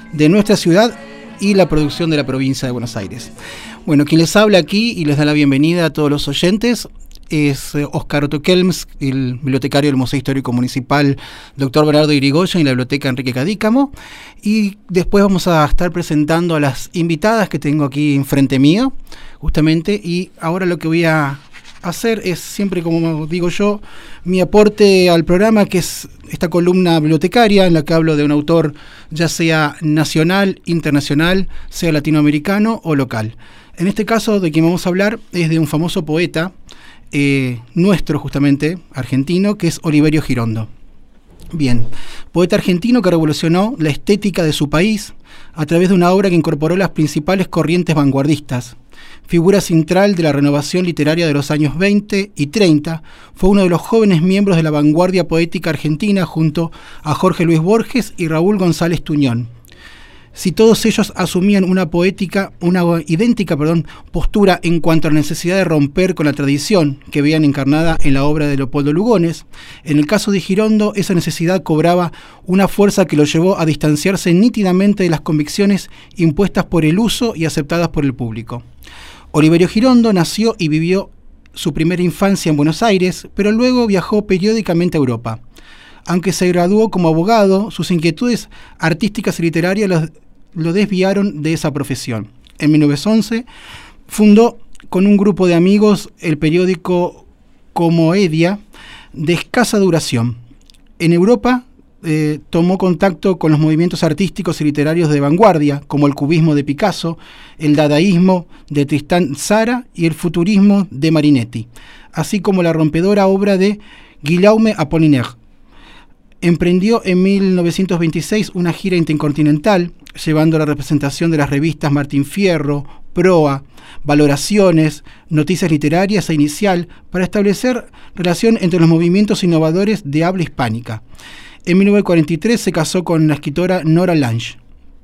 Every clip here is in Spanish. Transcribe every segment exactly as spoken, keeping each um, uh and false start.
de nuestra ciudad y la producción de la provincia de Buenos Aires. Bueno, quien les habla aquí y les da la bienvenida a todos los oyentes es Oscar Otto Kelms, el bibliotecario del Museo Histórico Municipal Doctor Bernardo Irigoyen y la Biblioteca Enrique Cadícamo. Y después vamos a estar presentando a las invitadas que tengo aquí enfrente mío, justamente. Y ahora lo que voy a hacer es siempre, como digo yo, mi aporte al programa, que es esta columna bibliotecaria en la que hablo de un autor ya sea nacional, internacional, sea latinoamericano o local. En este caso, de quien vamos a hablar es de un famoso poeta eh, nuestro, justamente, argentino, que es Oliverio Girondo. Bien, poeta argentino que revolucionó la estética de su país a través de una obra que incorporó las principales corrientes vanguardistas. Figura central de la renovación literaria de los años veinte y treinta, fue uno de los jóvenes miembros de la vanguardia poética argentina junto a Jorge Luis Borges y Raúl González Tuñón. Si todos ellos asumían una poética, una idéntica, perdón, postura en cuanto a la necesidad de romper con la tradición que veían encarnada en la obra de Leopoldo Lugones, en el caso de Girondo esa necesidad cobraba una fuerza que lo llevó a distanciarse nítidamente de las convicciones impuestas por el uso y aceptadas por el público. Oliverio Girondo nació y vivió su primera infancia en Buenos Aires, pero luego viajó periódicamente a Europa. Aunque se graduó como abogado, sus inquietudes artísticas y literarias los, lo desviaron de esa profesión. En mil novecientos once fundó con un grupo de amigos el periódico Comoedia, de escasa duración. En Europa eh, tomó contacto con los movimientos artísticos y literarios de vanguardia, como el cubismo de Picasso, el dadaísmo de Tristan Tzara y el futurismo de Marinetti, así como la rompedora obra de Guillaume Apollinaire. Emprendió en mil novecientos veintiséis una gira intercontinental, llevando la representación de las revistas Martín Fierro, Proa, Valoraciones, Noticias Literarias e Inicial para establecer relación entre los movimientos innovadores de habla hispánica. En mil novecientos cuarenta y tres se casó con la escritora Nora Lange.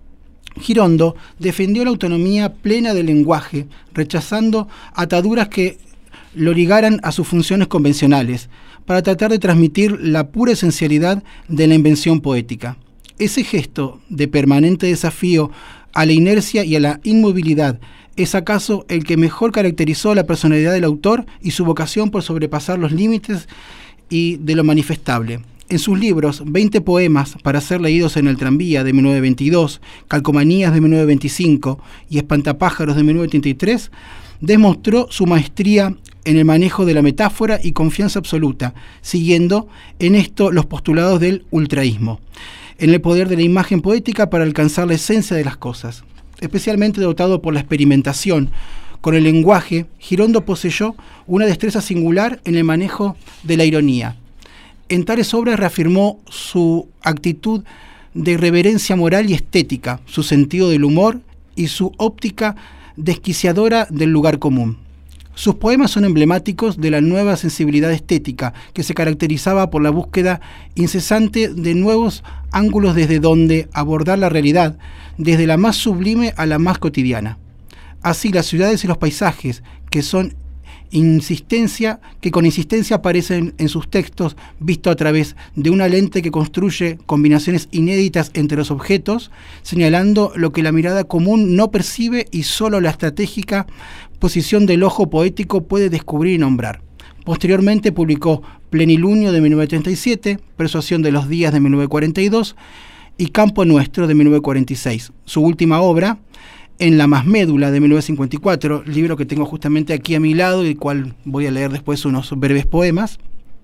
Girondo defendió la autonomía plena del lenguaje, rechazando ataduras que lo ligaran a sus funciones convencionales, para tratar de transmitir la pura esencialidad de la invención poética. Ese gesto de permanente desafío a la inercia y a la inmovilidad es acaso el que mejor caracterizó la personalidad del autor y su vocación por sobrepasar los límites y de lo manifestable. En sus libros, veinte poemas para ser leídos en el tranvía de mil novecientos veintidós, Calcomanías de mil novecientos veinticinco y Espantapájaros de mil novecientos treinta y tres, demostró su maestría en el manejo de la metáfora y confianza absoluta, siguiendo en esto los postulados del ultraísmo, en el poder de la imagen poética para alcanzar la esencia de las cosas. Especialmente dotado por la experimentación con el lenguaje, Girondo poseyó una destreza singular en el manejo de la ironía. En tales obras reafirmó su actitud de irreverencia moral y estética, su sentido del humor y su óptica desquiciadora del lugar común. Sus poemas son emblemáticos de la nueva sensibilidad estética que se caracterizaba por la búsqueda incesante de nuevos ángulos desde donde abordar la realidad, desde la más sublime a la más cotidiana. Así, las ciudades y los paisajes, que son insistencia, que con insistencia aparecen en sus textos, visto a través de una lente que construye combinaciones inéditas entre los objetos, señalando lo que la mirada común no percibe y solo la estratégica posición del ojo poético puede descubrir y nombrar. Posteriormente publicó Plenilunio de mil novecientos treinta y siete, Persuasión de los días de mil novecientos cuarenta y dos y Campo Nuestro de mil novecientos cuarenta y seis. Su última obra, En la más médula de mil novecientos cincuenta y cuatro, libro que tengo justamente aquí a mi lado y el cual voy a leer después unos breves poemas,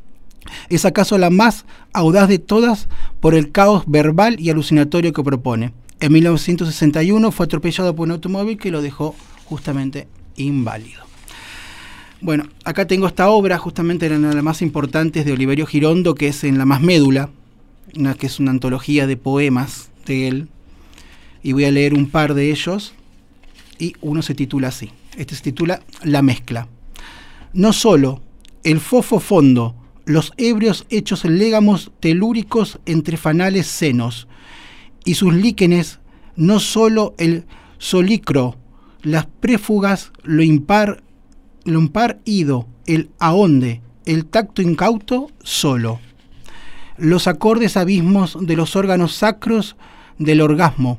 es acaso la más audaz de todas por el caos verbal y alucinatorio que propone. En mil novecientos sesenta y uno fue atropellado por un automóvil que lo dejó justamente inválido. Bueno, acá tengo esta obra, justamente una de las más importantes de Oliverio Girondo, que es En la más médula, una, que es una antología de poemas de él, y voy a leer un par de ellos, y uno se titula así. Este se titula La mezcla. No solo el fofo fondo, los ebrios hechos légamos telúricos entre fanales senos, y sus líquenes, no solo el solicro, las préfugas, lo impar, lo impar ido, el ahonde, el tacto incauto solo. Los acordes abismos de los órganos sacros del orgasmo,